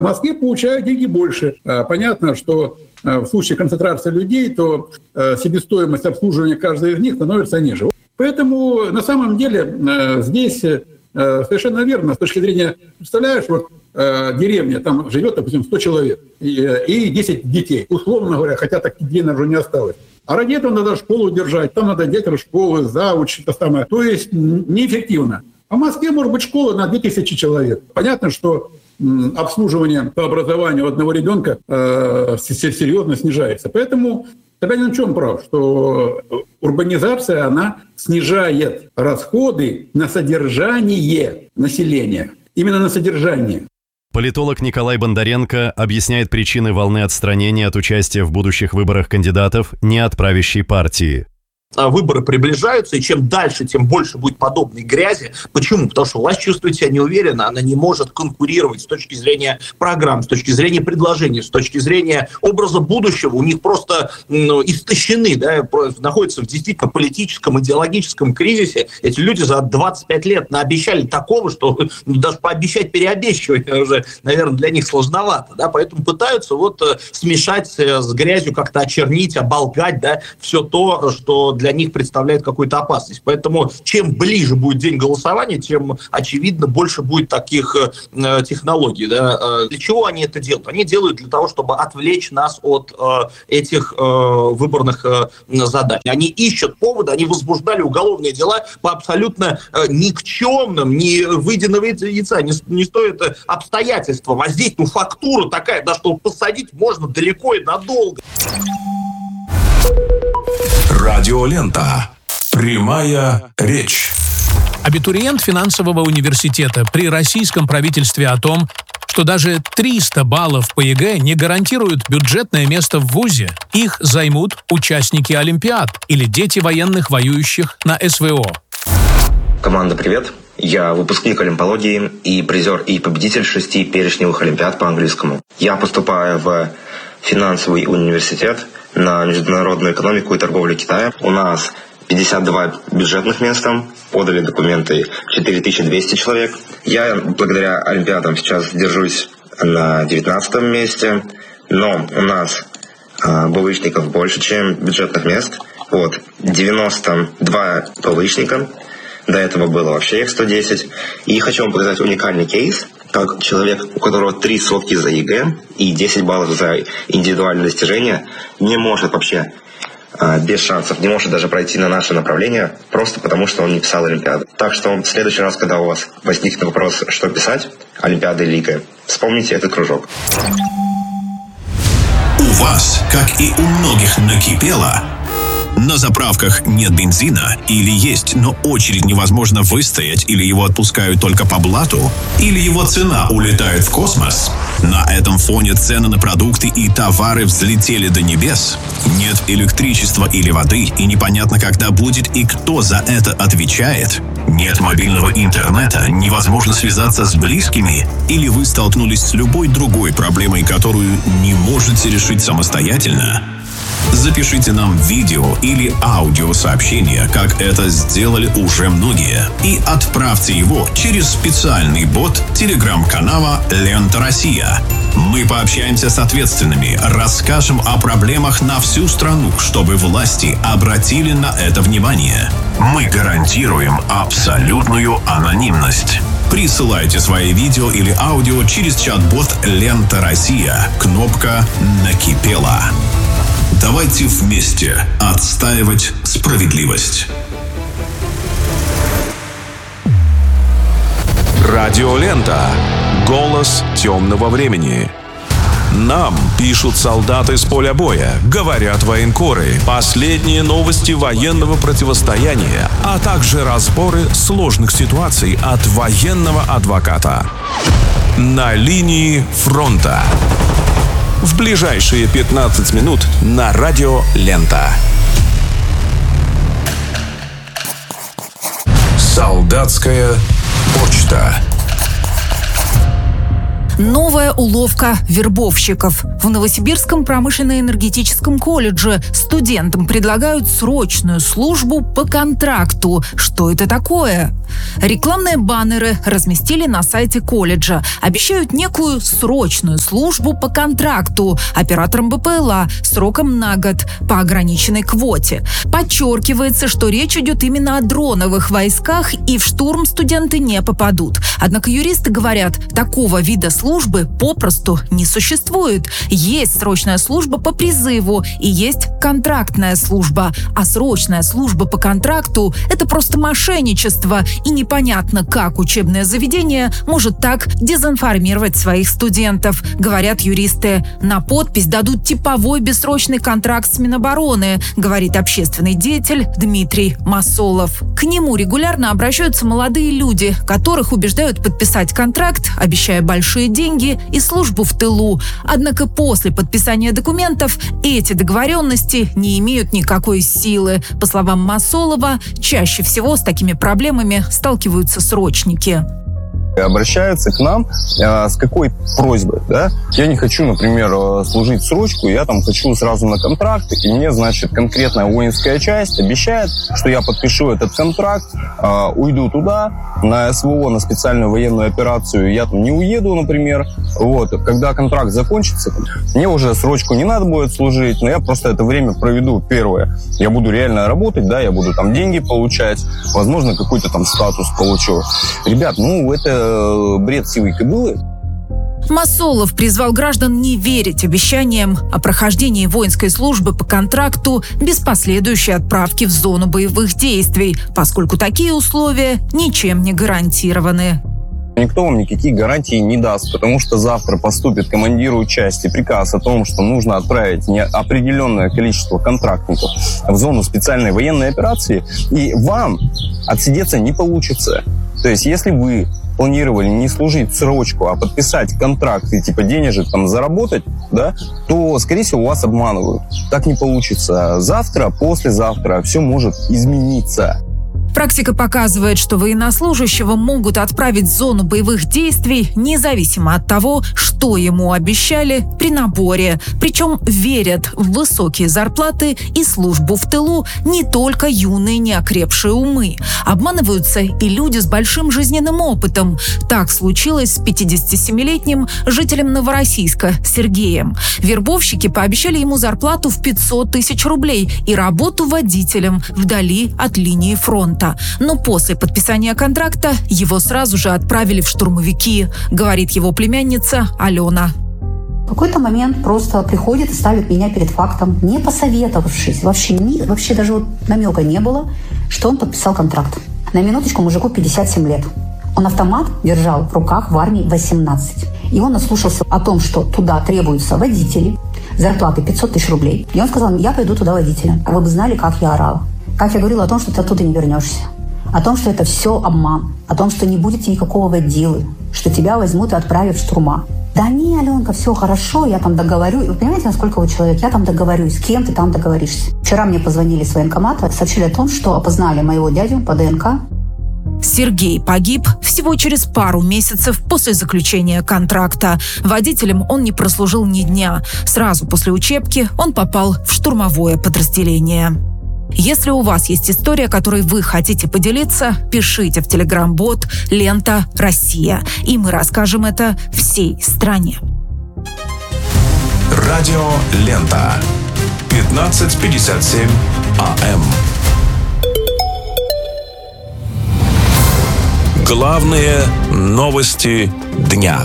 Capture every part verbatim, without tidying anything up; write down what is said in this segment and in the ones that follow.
В Москве получают деньги больше. Понятно, что в случае концентрации людей, то себестоимость обслуживания каждой из них становится ниже. Поэтому на самом деле здесь совершенно верно с точки зрения, представляешь, вот деревня, там живет, допустим, сто человек и десять детей, условно говоря, хотя таких детей уже не осталось. А ради этого надо школу держать, там надо директор школы, завуч, это самое. То есть неэффективно. А в Москве может быть школа на две тысячи человек. Понятно, что обслуживание по образованию одного ребенка э, серьезно снижается. Поэтому Собянин в чем прав? Что урбанизация, она снижает расходы на содержание населения. Именно на содержание. Политолог Николай Бондаренко объясняет причины волны отстранения от участия в будущих выборах кандидатов не от правящей партии. Выборы приближаются, и чем дальше, тем больше будет подобной грязи. Почему? Потому что власть чувствует себя неуверенно, она не может конкурировать с точки зрения программ, с точки зрения предложений, с точки зрения образа будущего. У них просто ну, истощены, да, находятся в действительно политическом, идеологическом кризисе. Эти люди за двадцать пять лет наобещали такого, что ну, даже пообещать переобещивать уже, наверное, для них сложновато. Да? Поэтому пытаются вот смешать с грязью, как-то очернить, оболгать, да, все то, что для них представляет какую-то опасность. Поэтому чем ближе будет день голосования, тем, очевидно, больше будет таких э, технологий. Да? Э, для чего они это делают? Они делают для того, чтобы отвлечь нас от э, этих э, выборных э, задач. Они ищут поводы, они возбуждали уголовные дела по абсолютно э, никчемным, не выеденного яйца, не, не стоит э, обстоятельствам. А здесь ну, фактура такая, да, что посадить можно далеко и надолго. Радиолента. Прямая речь. Абитуриент финансового университета при российском правительстве о том, что даже триста баллов по ЕГЭ не гарантируют бюджетное место в вузе. Их займут участники Олимпиад или дети военных, воюющих на СВО. Команда, привет. Я выпускник олимпологии и призер и победитель шести перечневых олимпиад по английскому. Я поступаю в финансовый университет на международную экономику и торговлю Китая. У нас пятьдесят два бюджетных места, подали документы четыре тысячи двести человек. Я благодаря олимпиадам сейчас держусь на девятнадцатом месте, но у нас э, БВИшников больше, чем бюджетных мест. Вот, девяносто два БВИшника, до этого было вообще их сто десять. И хочу вам показать уникальный кейс, как человек, у которого три сотки за ЕГЭ и десять баллов за индивидуальные достижения, не может вообще э, без шансов, не может даже пройти на наше направление, просто потому что он не писал олимпиаду. Так что в следующий раз, когда у вас возникнет вопрос, что писать, олимпиада или ЕГЭ, вспомните этот кружок. У вас, как и у многих, накипело. На заправках нет бензина, или есть, но очередь невозможно выстоять, или его отпускают только по блату, или его цена улетает в космос. На этом фоне цены на продукты и товары взлетели до небес. Нет электричества или воды, и непонятно, когда будет и кто за это отвечает. Нет мобильного интернета, невозможно связаться с близкими, или вы столкнулись с любой другой проблемой, которую не можете решить самостоятельно. Запишите нам видео или аудиосообщение, как это сделали уже многие, и отправьте его через специальный бот телеграм-канала «Лента Россия». Мы пообщаемся с ответственными, расскажем о проблемах на всю страну, чтобы власти обратили на это внимание. Мы гарантируем абсолютную анонимность. Присылайте свои видео или аудио через чат-бот «Лента Россия». Кнопка «Накипело». Давайте вместе отстаивать справедливость. Радиолента. Голос темного времени. Нам пишут солдаты с поля боя, говорят военкоры, последние новости военного противостояния, а также разборы сложных ситуаций от военного адвоката. На линии фронта. В ближайшие пятнадцать минут на радио «Лента». Солдатская почта. Новая уловка вербовщиков. В Новосибирском промышленно-энергетическом колледже студентам предлагают срочную службу по контракту. Что это такое? Рекламные баннеры разместили на сайте колледжа. Обещают некую срочную службу по контракту операторам БПЛА сроком на год по ограниченной квоте. Подчеркивается, что речь идет именно о дроновых войсках, и в штурм студенты не попадут. Однако юристы говорят, такого вида службы попросту не существует. Есть срочная служба по призыву и есть контрактная служба. А срочная служба по контракту – это просто мошенничество. И непонятно, как учебное заведение может так дезинформировать своих студентов. Говорят юристы, на подпись дадут типовой бессрочный контракт с Минобороны, говорит общественный деятель Дмитрий Масолов. К нему регулярно обращаются молодые люди, которых убеждают подписать контракт, обещая большие деньги и службу в тылу. Однако после подписания документов эти договоренности не имеют никакой силы. По словам Масолова, чаще всего с такими проблемами сталкиваются срочники. Обращаются к нам э, с какой просьбой, да? Я не хочу, например, служить срочку, я там хочу сразу на контракт, и мне, значит, конкретная воинская часть обещает, что я подпишу этот контракт, э, уйду туда, на СВО, на специальную военную операцию, я там не уеду, например, вот, когда контракт закончится, мне уже срочку не надо будет служить, но я просто это время проведу, первое, я буду реально работать, да, я буду там деньги получать, возможно, какой-то там статус получу. Ребят, ну, это бред сивой кобылы. Масолов призвал граждан не верить обещаниям о прохождении воинской службы по контракту без последующей отправки в зону боевых действий, поскольку такие условия ничем не гарантированы. Никто вам никакие гарантии не даст, потому что завтра поступит командиру части приказ о том, что нужно отправить неопределенное количество контрактников в зону специальной военной операции, и вам отсидеться не получится. То есть, если вы планировали не служить срочку, а подписать контракт и типа денежек там заработать, да, то, скорее всего, вас обманывают. Так не получится. Завтра, послезавтра все может измениться. Практика показывает, что военнослужащего могут отправить в зону боевых действий независимо от того, что ему обещали при наборе. Причем верят в высокие зарплаты и службу в тылу не только юные неокрепшие умы. Обманываются и люди с большим жизненным опытом. Так случилось с пятидесятисемилетним жителем Новороссийска Сергеем. Вербовщики пообещали ему зарплату в пятьсот тысяч рублей и работу водителем вдали от линии фронта. Но после подписания контракта его сразу же отправили в штурмовики, говорит его племянница Алена. В какой-то момент просто приходит и ставит меня перед фактом, не посоветовавшись, вообще, не, вообще даже вот намека не было, что он подписал контракт. На минуточку мужику пятьдесят семь лет. Он автомат держал в руках в армии восемнадцать. И он наслушался о том, что туда требуются водители, зарплаты пятьсот тысяч рублей. И он сказал, я пойду туда водителем. А вы бы знали, как я орала. Как я говорила о том, что ты оттуда не вернешься. О том, что это все обман. О том, что не будет никакого водилы. Что тебя возьмут и отправят в штурма. Да не, Аленка, все хорошо, я там договорюсь. Вы понимаете, насколько вы человек? Я там договорюсь. С кем ты там договоришься? Вчера мне позвонили с военкомата, сообщили о том, что опознали моего дядю по ДНК. Сергей погиб всего через пару месяцев после заключения контракта. Водителем он не прослужил ни дня. Сразу после учебки он попал в штурмовое подразделение. Если у вас есть история, которой вы хотите поделиться, пишите в телеграм-бот «Лента Россия», и мы расскажем это всей стране. Радио «Лента». пятнадцать пятьдесят семь АМ. Главные новости дня.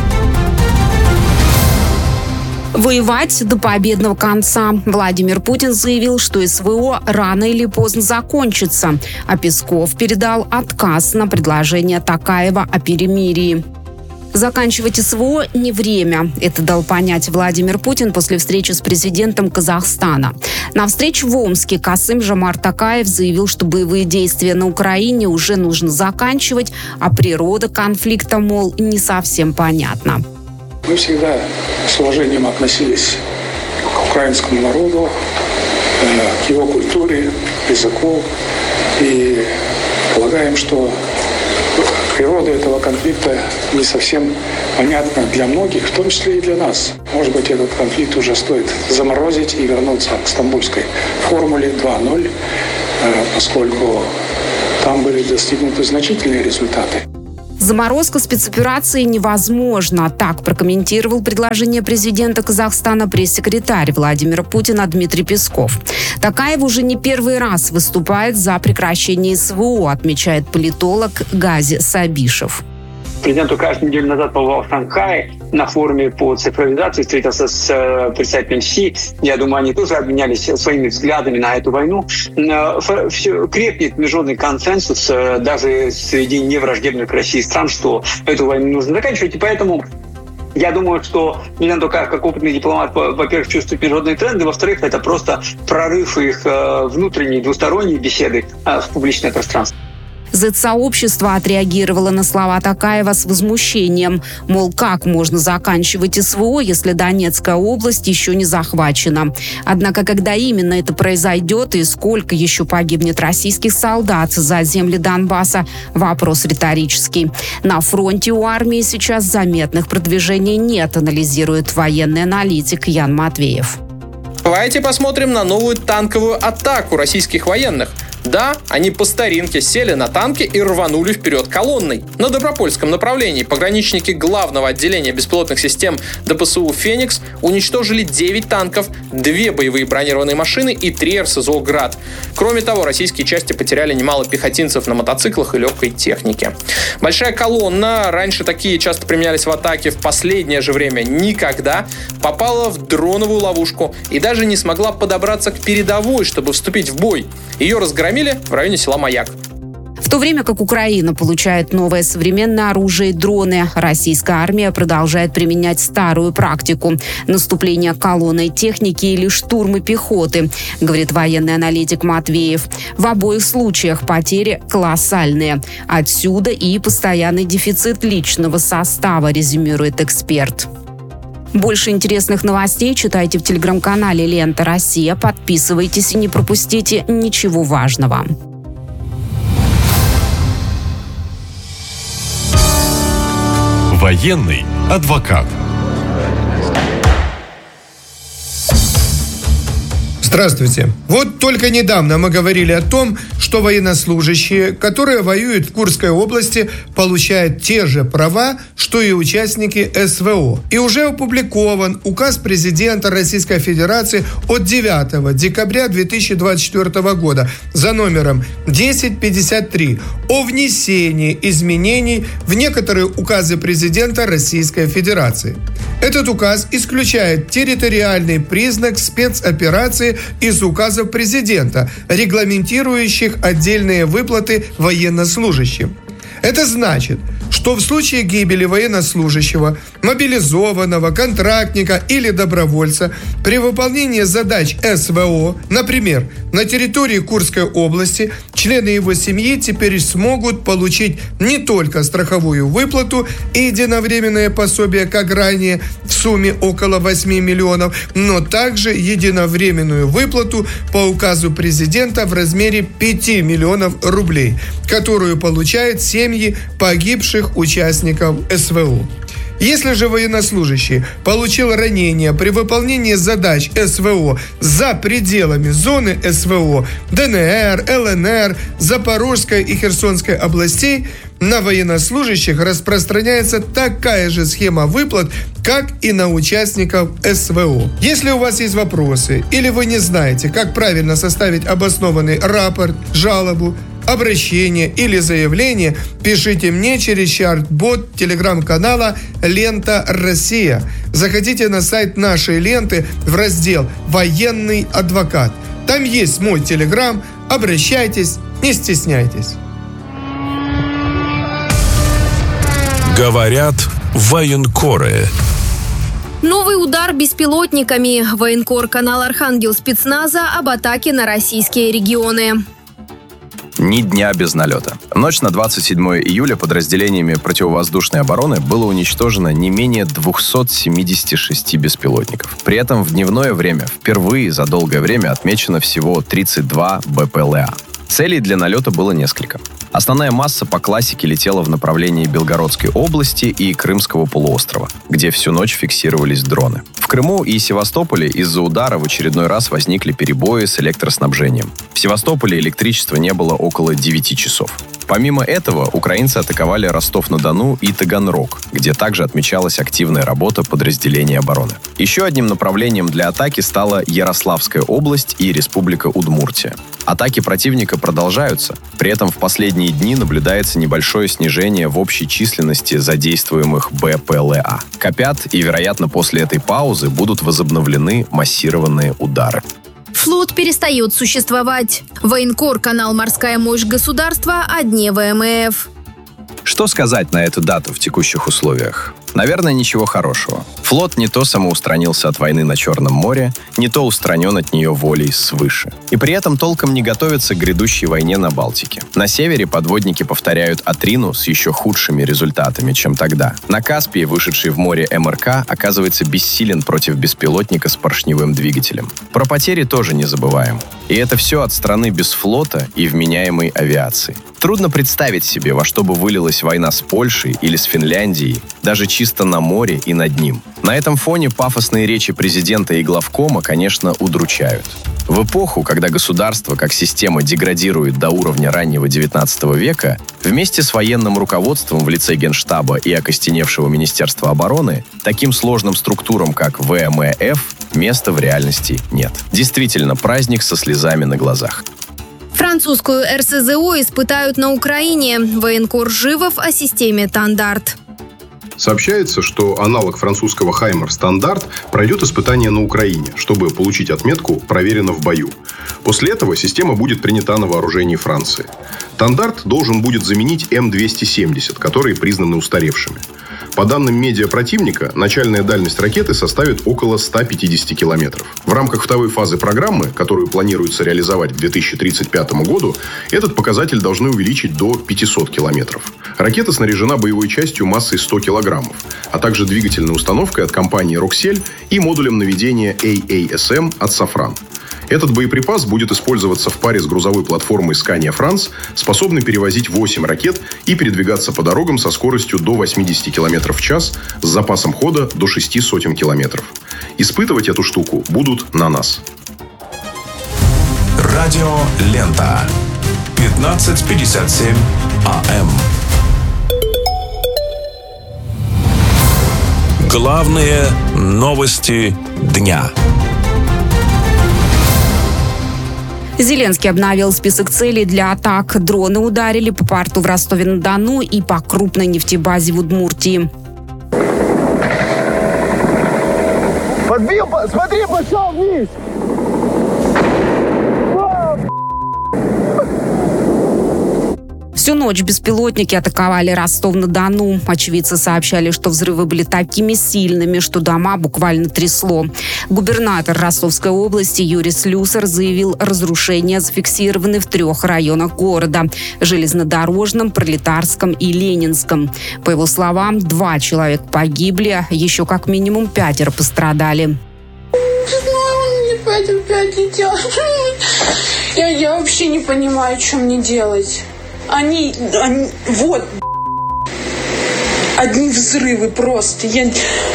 Воевать до победного конца. Владимир Путин заявил, что СВО рано или поздно закончится, а Песков передал отказ на предложение Токаева о перемирии. Заканчивать СВО не время. Это дал понять Владимир Путин после встречи с президентом Казахстана. На встрече в Омске Касым-Жомарт Токаев заявил, что боевые действия на Украине уже нужно заканчивать, а природа конфликта, мол, не совсем понятна. Мы всегда с уважением относились к украинскому народу, к его культуре, языку. И полагаем, что Природа этого конфликта не совсем понятна для многих, в том числе и для нас. Может быть, этот конфликт уже стоит заморозить и вернуться к стамбульской формуле два ноль, поскольку там были достигнуты значительные результаты. Заморозка спецоперации невозможна. Так прокомментировал предложение президента Казахстана пресс-секретарь Владимира Путина Дмитрий Песков. Такаев уже не первый раз выступает за прекращение СВО, отмечает политолог Гази Сабишев. Президент только неделю назад побывал в Шанхае на форуме по цифровизации, встретился с э, представителем Си. Я думаю, они тоже обменялись своими взглядами на эту войну. Э, все, крепнет международный консенсус э, даже среди невраждебных к России стран, что эту войну нужно заканчивать. И поэтому я думаю, что президент Токаев, как опытный дипломат, во-первых, чувствует международные тренды, во-вторых, это просто прорыв их э, внутренней двусторонней беседы э, в публичное пространство. Зет-сообщество отреагировало на слова Токаева с возмущением. Мол, как можно заканчивать СВО, если Донецкая область еще не захвачена? Однако, когда именно это произойдет и сколько еще погибнет российских солдат за земли Донбасса, вопрос риторический. На фронте у армии сейчас заметных продвижений нет, анализирует военный аналитик Ян Матвеев. Давайте посмотрим на новую танковую атаку российских военных. Да, они по старинке сели на танки и рванули вперед колонной. На Добропольском направлении пограничники главного отделения беспилотных систем ДПСУ «Феникс» уничтожили девять танков, две боевые бронированные машины и три эр эс зо «Град». Кроме того, российские части потеряли немало пехотинцев на мотоциклах и легкой технике. Большая колонна, раньше такие часто применялись в атаке, в последнее же время никогда, попала в дроновую ловушку и даже не смогла подобраться к передовой, чтобы вступить в бой. Ее разгромили в районе села Маяк. В то время как Украина получает новое современное оружие и дроны, российская армия продолжает применять старую практику – наступление колонной техники или штурмы пехоты, говорит военный аналитик Матвеев. В обоих случаях потери колоссальные. Отсюда и постоянный дефицит личного состава, резюмирует эксперт. Больше интересных новостей читайте в телеграм-канале «Лента Россия». Подписывайтесь и не пропустите ничего важного. Военный адвокат. Здравствуйте. Вот только недавно мы говорили о том, что военнослужащие, которые воюют в Курской области, получают те же права, что и участники СВО. И уже опубликован указ президента Российской Федерации от девятого декабря две тысячи двадцать четвёртого года за номером десять пятьдесят три о внесении изменений в некоторые указы президента Российской Федерации. Этот указ исключает территориальный признак спецоперации из указов президента, регламентирующих отдельные выплаты военнослужащим. Это значит, что в случае гибели военнослужащего, мобилизованного, контрактника или добровольца при выполнении задач СВО, например, на территории Курской области, члены его семьи теперь смогут получить не только страховую выплату и единовременное пособие, как ранее, в сумме около восьми миллионов, но также единовременную выплату по указу президента в размере пяти миллионов рублей, которую получают семьи погибших участников СВО. Если же военнослужащий получил ранение при выполнении задач СВО за пределами зоны СВО ДНР, ЛНР, Запорожской и Херсонской областей, на военнослужащих распространяется такая же схема выплат, как и на участников СВО. Если у вас есть вопросы или вы не знаете, как правильно составить обоснованный рапорт, жалобу, обращение или заявление, пишите мне через чат-бот телеграм-канала «Лента Россия». Заходите на сайт нашей ленты в раздел «Военный адвокат». Там есть мой телеграм. Обращайтесь, не стесняйтесь. Говорят военкоры. Новый удар беспилотниками. Военкор канал «Архангел» спецназа об атаке на российские регионы. Ни дня без налета. В ночь на двадцать седьмое июля подразделениями противовоздушной обороны было уничтожено не менее двухсот семидесяти шести беспилотников. При этом в дневное время впервые за долгое время отмечено всего тридцать два бэ пэ эл а. Целей для налета было несколько. Основная масса по классике летела в направлении Белгородской области и Крымского полуострова, где всю ночь фиксировались дроны. В Крыму и Севастополе из-за удара в очередной раз возникли перебои с электроснабжением. В Севастополе электричества не было около девяти часов. Помимо этого, украинцы атаковали Ростов-на-Дону и Таганрог, где также отмечалась активная работа подразделений обороны. Еще одним направлением для атаки стала Ярославская область и Республика Удмуртия. Атаки противника продолжаются, при этом в последние дни наблюдается небольшое снижение в общей численности задействуемых БПЛА. Копят, и, вероятно, после этой паузы будут возобновлены массированные удары. Флот перестает существовать. Военкор, канал «Морская мощь государства» о дне ВМФ. Что сказать на эту дату в текущих условиях? Наверное, ничего хорошего. Флот не то самоустранился от войны на Черном море, не то устранен от нее волей свыше. И при этом толком не готовится к грядущей войне на Балтике. На севере подводники повторяют Атрину с еще худшими результатами, чем тогда. На Каспии, вышедший в море МРК, оказывается бессилен против беспилотника с поршневым двигателем. Про потери тоже не забываем. И это все от страны без флота и вменяемой авиации. Трудно представить себе, во что бы вылилась война с Польшей или с Финляндией, даже чисто на море и над ним. На этом фоне пафосные речи президента и главкома, конечно, удручают. В эпоху, когда государство как система деградирует до уровня раннего девятнадцатого века, вместе с военным руководством в лице Генштаба и окостеневшего Министерства обороны, таким сложным структурам, как ВМФ, места в реальности нет. Действительно, праздник со слезами на глазах. Французскую эр эс зэ о испытают на Украине. Военкор Живов о системе «Тандарт». Сообщается, что аналог французского «Хаймер» «Стандарт» пройдет испытание на Украине, чтобы получить отметку «Проверено в бою». После этого система будет принята на вооружении Франции. «Тандарт» должен будет заменить эм двести семьдесят, которые признаны устаревшими. По данным медиа противника, начальная дальность ракеты составит около ста пятидесяти километров. В рамках второй фазы программы, которую планируется реализовать к две тысячи тридцать пятому году, этот показатель должны увеличить до пятисот километров. Ракета снаряжена боевой частью массой сто килограммов, а также двигательной установкой от компании «Роксель» и модулем наведения эй эй эс эм от «Сафран». Этот боеприпас будет использоваться в паре с грузовой платформой «Скания Франс», способной перевозить восемь ракет и передвигаться по дорогам со скоростью до восьмидесяти километров в час с запасом хода до шести сотен километров. Испытывать эту штуку будут на нас. Радио «Лента». пятнадцать пятьдесят семь АМ. Главные новости дня. Зеленский обновил список целей для атак. Дроны ударили по порту в Ростове-на-Дону и по крупной нефтебазе в Удмуртии. Подбил, смотри, пошел вниз! Всю ночь беспилотники атаковали Ростов-на-Дону. Очевидцы сообщали, что взрывы были такими сильными, что дома буквально трясло. Губернатор Ростовской области Юрий Слюсар заявил, разрушения зафиксированы в трех районах города – Железнодорожном, Пролетарском и Ленинском. По его словам, два человека погибли, еще как минимум пятеро пострадали. Я, я вообще не понимаю, что мне делать. Они, они, вот, одни взрывы просто. Я...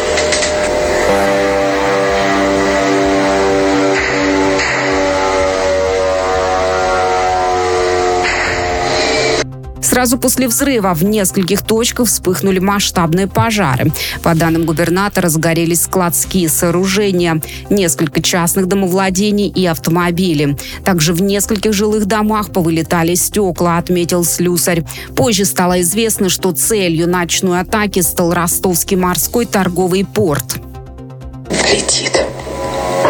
Сразу после взрыва в нескольких точках вспыхнули масштабные пожары. По данным губернатора, сгорелись складские сооружения, несколько частных домовладений и автомобили. Также в нескольких жилых домах повылетали стекла, отметил Слюсарь. Позже стало известно, что целью ночной атаки стал Ростовский морской торговый порт. Летит.